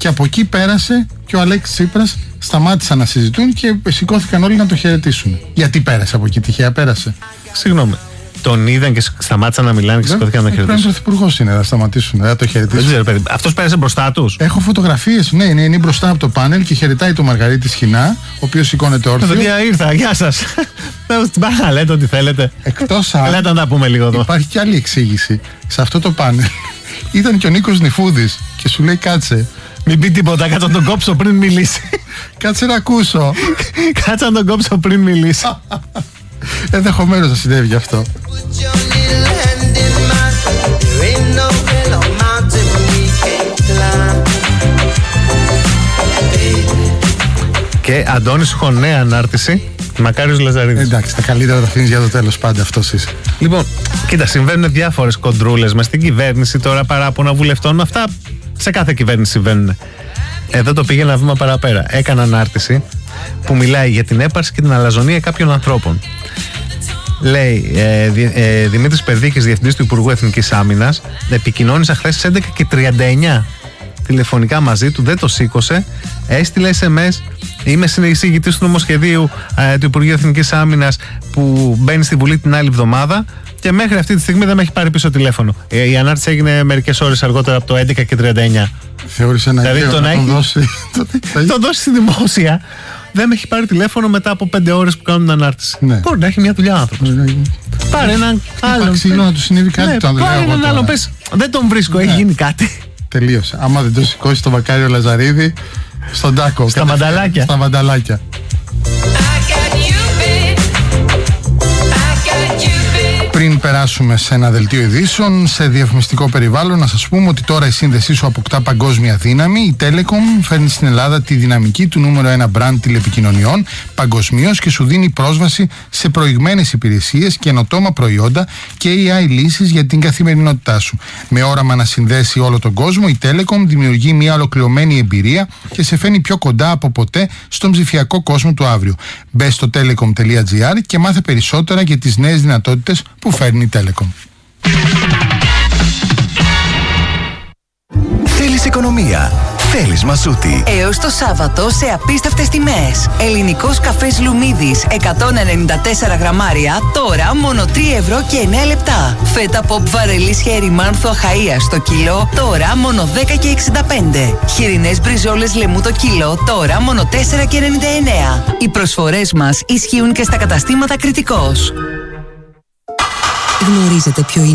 Και από εκεί πέρασε και ο Αλέξης Τσίπρας, σταμάτησαν να συζητούν και σηκώθηκαν όλοι να το χαιρετήσουν. Γιατί πέρασε από εκεί, τυχαία πέρασε? Συγγνώμη. Τον είδαν και σταμάτησαν να μιλάνε και σηκώθηκαν να χαιρετήσουν. Πρέπει πρωθυπουργός είναι, να σταματήσουν, να το χαιρετήσουν. Δεν ξέρω, παιδί. Αυτός πέρασε μπροστά τους. Έχω φωτογραφίες, ναι, είναι μπροστά από το πάνελ και χαιρετάει το Μαργαρίτη Σχοινά, ο οποίος σηκώνεται όρθιο. Παιδιά, ήρθα, γεια σας. Μπάχα, λέτε ό,τι θέλετε. Εκτός αν. Λέτε να τα πούμε λίγο εδώ. Υπάρχει και άλλη εξήγηση. Σε αυτό το πάνελ ήταν και ο Νίκος Νιφούδης και σου λέει κάτσε. Μην πει τίποτα, κάτσε να τον κόψω πριν μιλήσει. Κάτσε να ακούσω. Κάτσε να τον κόψω πριν μιλήσει. Ενδεχομένως να συνέβη αυτό. Και Αντώνης, έχω νέα ανάρτηση. Μακάριος Λαζαρίδης. Εντάξει, τα καλύτερα τα αφήνεις για το τέλος πάντα, αυτός είσαι. Λοιπόν, κοίτα, συμβαίνουν διάφορες κοντρούλες μες στην κυβέρνηση τώρα, παράπονα βουλευτών. Αυτά σε κάθε κυβέρνηση συμβαίνουν. Εδώ το πήγε ένα βήμα παραπέρα. Έκανα ανάρτηση που μιλάει για την έπαρση και την αλαζονία κάποιων ανθρώπων. Λέει Δημήτρης Περδίκης, διευθυντής του Υπουργού Εθνικής Άμυνας, επικοινώνησα χθες στις 11:39 τηλεφωνικά μαζί του, δεν το σήκωσε, έστειλε SMS. Είμαι συνεισηγητής του νομοσχεδίου του Υπουργείου Εθνικής Άμυνας που μπαίνει στη Βουλή την άλλη εβδομάδα και μέχρι αυτή τη στιγμή δεν με έχει πάρει πίσω τηλέφωνο. Η ανάρτηση έγινε μερικές ώρες αργότερα από το 11:39. Θεώρησε ένα δηλαδή να τον δώσει. Τον δώσει στη δημόσια. Δεν με έχει πάρει τηλέφωνο μετά από 5 ώρες που κάνουν την ανάρτηση. Ναι. Μπορεί να έχει μια δουλειά άνθρωπος. Πάρε έναν άλλον. Ξύλο να του συνέβη κάτι. Ναι, πάρε έναν άλλον. Πες, δεν τον βρίσκω, έχει γίνει κάτι. Τελείωσε. Άμα δεν το σηκώσει το Μακάριο Λαζαρίδη, στον τάκο. Στα μανταλάκια. Στα μανταλάκια. Πριν περάσουμε σε ένα δελτίο ειδήσεων, σε διαφημιστικό περιβάλλον, να σας πούμε ότι τώρα η σύνδεσή σου αποκτά παγκόσμια δύναμη. Η Telecom φέρνει στην Ελλάδα τη δυναμική του νούμερο 1 brand τηλεπικοινωνιών παγκοσμίως και σου δίνει πρόσβαση σε προηγμένες υπηρεσίες, καινοτόμα προϊόντα και AI λύσεις για την καθημερινότητά σου. Με όραμα να συνδέσει όλο τον κόσμο, η Telecom δημιουργεί μια ολοκληρωμένη εμπειρία και σε φέρνει πιο κοντά από ποτέ στον ψηφιακό κόσμο του αύριο. Μπες στο telecom.gr και μάθε περισσότερα για τις νέες δυνατότητες που φέρνει η Telecom. Θέλεις οικονομία? Θέλεις Μασούτη. Έως το Σάββατο σε απίστευτες τιμές. Ελληνικός καφές Λουμίδης 194 γραμμάρια, τώρα μόνο 3 ευρώ και 9 λεπτά. Φέτα Pop Βαρελής Χέρι Μάνθο Αχαΐας στο κιλό, τώρα μόνο 10 και 65. Χοιρινές μπριζόλες λεμού το κιλό, τώρα μόνο 4 και 99. Οι προσφορές μας ισχύουν και στα καταστήματα Κρητικός. Γνωρίζετε ποιο είναι